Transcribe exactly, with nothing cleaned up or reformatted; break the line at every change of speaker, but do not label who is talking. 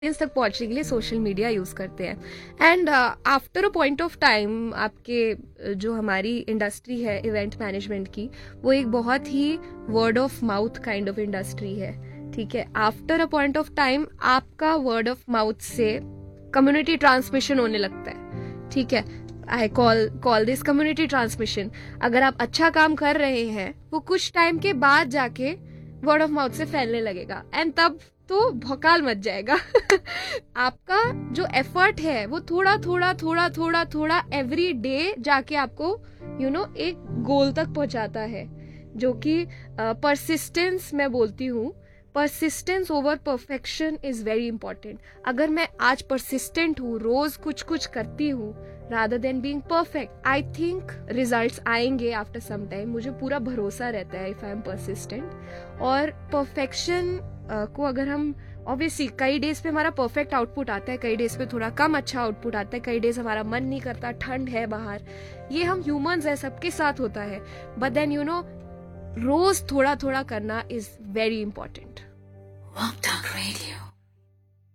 Audience तक पहुंचने के लिए सोशल मीडिया यूज़ करते हैं। And after a point of time आपके uh, जो हमारी इंडस्ट्री है इवेंट मैनेजमेंट की, वो एक बहुत ही word of mouth kind of industry है, ठीक है। After a point of time आपका वर्ड ऑफ माउथ से कम्युनिटी ट्रांसमिशन होने लगता है, ठीक है। I call call this community transmission. अगर आप अच्छा काम कर रहे हैं, वो कुछ टाइम के बाद जाके वर्ड ऑफ माउथ से फैलने लगेगा, एंड तब तो भौकाल मच जाएगा। आपका जो एफर्ट है वो थोड़ा थोड़ा थोड़ा थोड़ा थोड़ा एवरी डे जाके आपको यू you नो know, एक गोल तक पहुंचाता है, जो कि परसिस्टेंस uh, मैं बोलती हूँ। Persistence over perfection is very important. अगर मैं आज परसिस्टेंट हूँ, रोज कुछ कुछ करती हूँ rather than being perfect, I think results आएंगे आफ्टर सम टाइम। मुझे पूरा भरोसा रहता है इफ आई एम परसिस्टेंट। और परफेक्शन uh, को अगर हम ऑब्वियसली कई डेज पे हमारा परफेक्ट आउटपुट आता है, कई डेज पे थोड़ा कम अच्छा आउटपुट आता है, कई डेज हमारा मन नहीं करता, ठंड है बाहर, ये हम ह्यूमंस है, सबके साथ होता है। बट देन यू नो रोज थोड़ा थोड़ा करना is very important.
Warm Talk Radio.